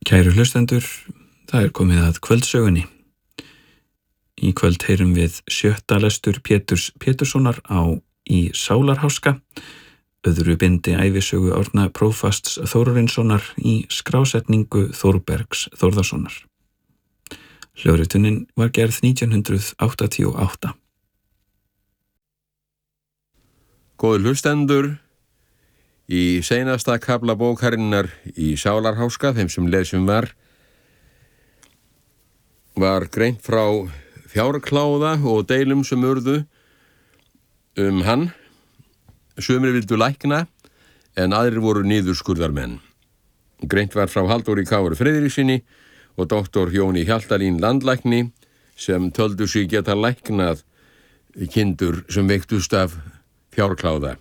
Kæru hlustendur, það komið að kvöldsögunni. Í kvöld heyrum við 7. lestur Péturs Péturssonar í Sálarháska, öðru bindi ævisögu Árna prófasts Þórarinssonar í skrásetningu Þórbergs Þórðarsonar. Hljóðritunin var gerð 1988. Góðu hlustendur, í seinasta kafla bókarinnar í Sálarháska, þeim sem lesum var greint frá fjárkláða og deilum sem urðu hann. Sumir vildu lækna en aðrir voru niðurskurðarmenn. Greint var frá Halldóri Kári Friðrikssyni og doktor Jóni Hjaltalín landlækni sem töldu sig geta læknað kindur sem veiktust af fjárkláða.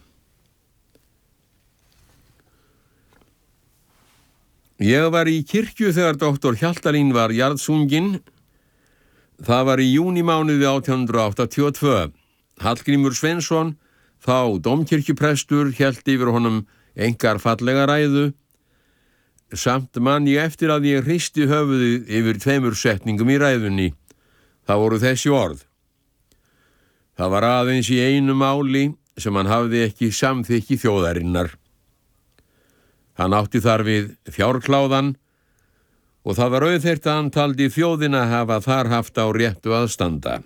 Ég var í kirkju þegar doktor Hjaltalín var jarðsunginn. Það var í júnímánuði 1882. Hallgrímur Sveinsson, þá dómkirkjuprestur, hélt yfir honum einkar fallega ræðu. Samt man ég eftir að ég hristi höfuðið yfir 2 setningum í ræðunni. Það voru þessi orð. Það var aðeins í einu máli sem hann hafði ekki samþykki þjóðarinnar. Hann átti þar við fjárkláðan og það var auðheyrt að hann taldi þjóðina hafa þar haft á réttu að standa.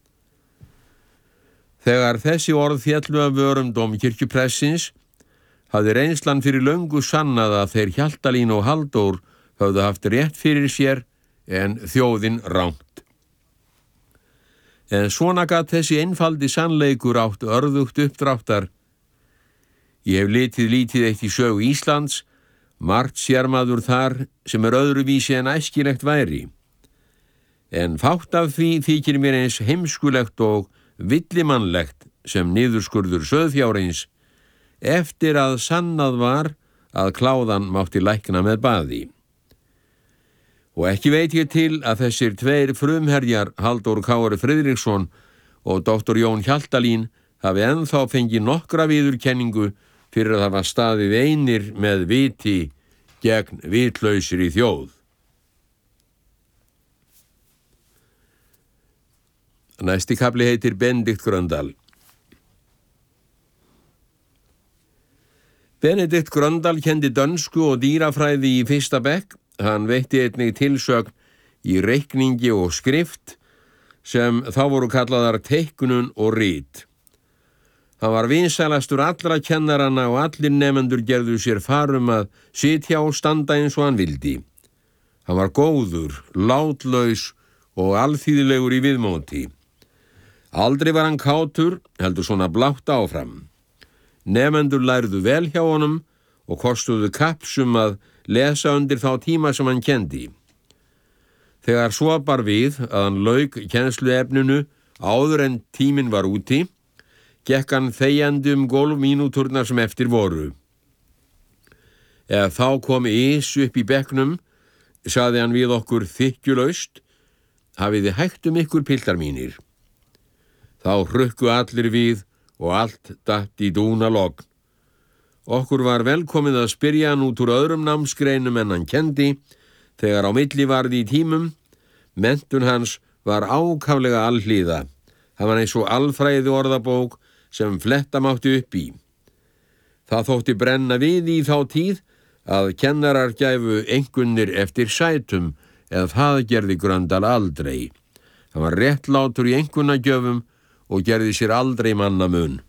Þegar þessi orð féllu af vörum dómkirkjupressins, hafði reynslan fyrir löngu sannað að þeir Hjaltalín og Halldór höfðu haft rétt fyrir sér en þjóðin rangt. En svona gat þessi einfaldi sannleikur átt örðugt uppdráttar. Ég hef litið lítið eitt í sögu Íslands, margt sér maður þar sem öðruvísi en æskilegt væri. En fátt af því þykir mér eins heimskulegt og villimannlegt sem niðurskurður sauðfjárins eftir að sannað var að kláðan mátti lækna með baði. Og ekki veit ég til að þessir 2 frumherjar, Halldór Kári Friðriksson og doktor Jón Hjaltalín, hafi ennþá fengið nokkra viðurkenningu fyrir að hafa staðið einir með viti gegn vitlausri þjóð. Næsti kafli heitir Benedikt Gröndal. Benedikt Gröndal kenndi dönsku og dýrafræði í 1. bekk. Hann veitti einnig tilsögn í reikningi og skrift sem þá voru kallaðar teiknun og rit. Hann var vinsælastur allra kennaranna og allir nemendur gerðu sér far að sitja og standa eins og hann vildi. Hann var góður, látlaus og alþýðlegur í viðmóti. Aldrei var hann kátur, heldur svona blátt áfram. Nemendur lærðu vel hjá honum og kostuðu kapps að lesa undir þá tíma sem hann kendi. Þegar svo bar við að hann lauk kennsluefninu áður en tíminn var úti, gekk hann þegjandi golfmínúturnar sem eftir voru. Ef þá kom ís upp í bekknum, sagði hann við okkur þykkjulaust: "Hafið þið hægt ykkur, piltar mínir?" Þá hrukku allir við og allt datt í dúnalogn. Okkur var velkomið að spyrja hann út úr öðrum námsgreinum en hann kendi, þegar á milli varði í tímum. Menntun hans var ákaflega alhliða. Hann var eins og alfræði orðabók sem fletta mátti upp í. Það þótti brenna við í þá tíð að kennarar gæfu einkunnir eftir sætum, eða það gerði Gröndal aldrei. Hann var réttlátur í einkunnagjöfum og gerði sér aldrei mannamun.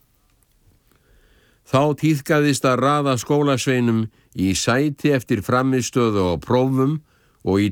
Þá tíðkaðist að raða skólasveinum í sæti eftir framistöðu og prófum og í